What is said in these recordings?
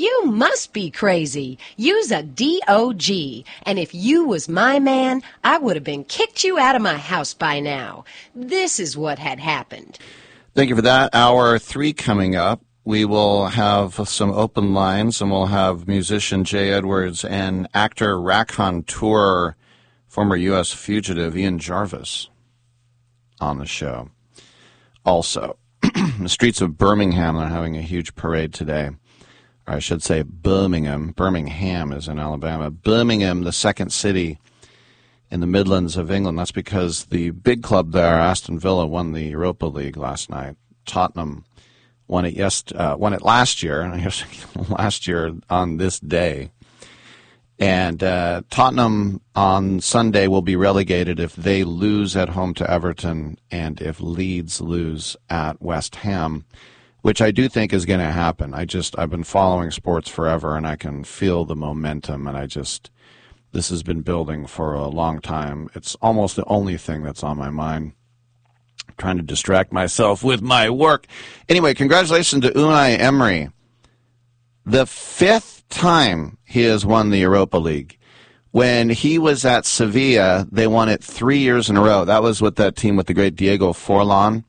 You must be crazy. You's a DOG. And if you was my man, I would have been kicked you out of my house by now. This is what had happened. Thank you for that. Hour 3 coming up. We will have some open lines, and we'll have musician Jay Edwards and actor, raconteur, former U.S. fugitive Ian Jarvis on the show. Also, the streets of Birmingham are having a huge parade today. Or I should say Birmingham. Birmingham is in Alabama. Birmingham, the second city in the Midlands of England. That's because the big club there, Aston Villa, won the Europa League last night. Tottenham won it last year, and I guess last year on this day. And Tottenham on Sunday will be relegated if they lose at home to Everton and if Leeds lose at West Ham, which I do think is going to happen. I've been following sports forever, and I can feel the momentum, and this has been building for a long time. It's almost the only thing that's on my mind. I'm trying to distract myself with my work. Anyway, congratulations to Unai Emery. The 5th time he has won the Europa League. When he was at Sevilla, they won it 3 years in a row. That was with that team with the great Diego Forlán.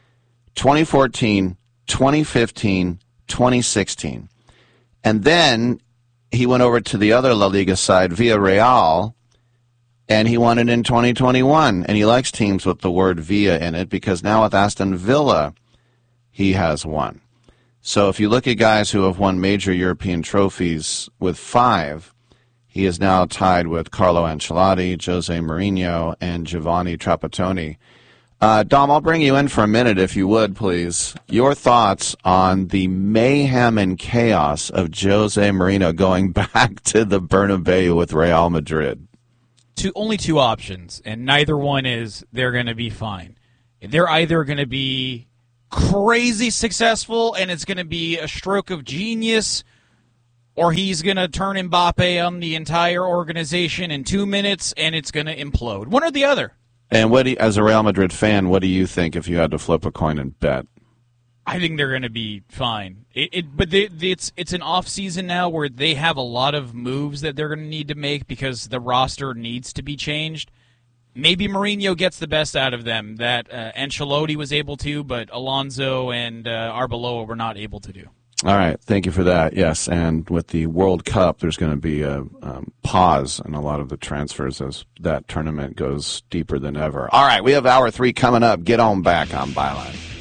2014, 2015, 2016. And then he went over to the other La Liga side, Villarreal, and he won it in 2021. And he likes teams with the word Villa in it because now with Aston Villa, he has won. So if you look at guys who have won major European trophies with 5, he is now tied with Carlo Ancelotti, Jose Mourinho, and Giovanni Trapattoni. Dom, I'll bring you in for a minute if you would, please. Your thoughts on the mayhem and chaos of Jose Mourinho going back to the Bernabeu with Real Madrid. Only 2 options, and neither one is they're going to be fine. They're either going to be crazy successful and it's going to be a stroke of genius, or he's going to turn Mbappe on the entire organization in 2 minutes and it's going to implode. One or the other. And as a Real Madrid fan, what do you think if you had to flip a coin and bet? I think they're going to be fine. But it's an off season now where they have a lot of moves that they're going to need to make because the roster needs to be changed. Maybe Mourinho gets the best out of them that Ancelotti was able to, but Alonso and Arbeloa were not able to do. All right. Thank you for that. Yes, and with the World Cup, there's going to be a pause in a lot of the transfers as that tournament goes deeper than ever. All right. We have hour 3 coming up. Get on back on Byline.